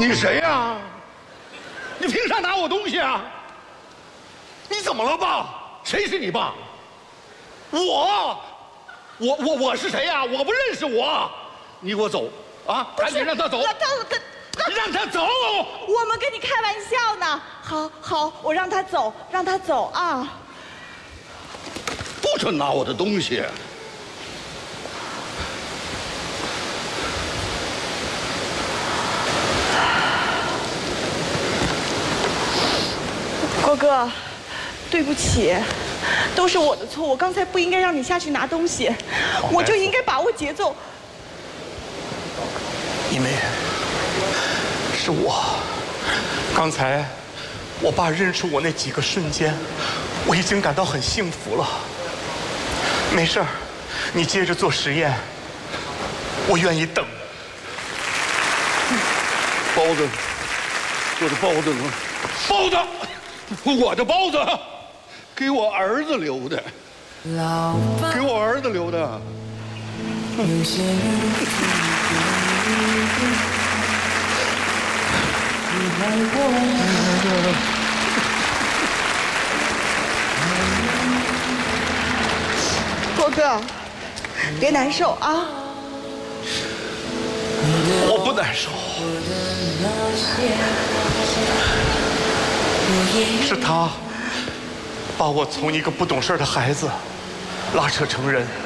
你谁呀？你凭啥拿我东西啊？你怎么了，爸？谁是你爸？我是谁呀？我不认识我。你给我走啊！赶紧让他走。让他走！ 我们跟你开玩笑呢。好，我让他走，让他走啊！ 不准拿我的东西！ 郭哥，对不起，都是我的错，我刚才不应该让你下去拿东西，我就应该把握节奏。 你妹。是我，刚才我爸认出我那几个瞬间，我已经感到很幸福了。没事儿，你接着做实验，我愿意等。 包子，我的包子呢？包子，我的包子，给我儿子留的，给我儿子留的。 郭哥，别难受啊！ 我不难受，是他把我从一个不懂事的孩子拉扯成人。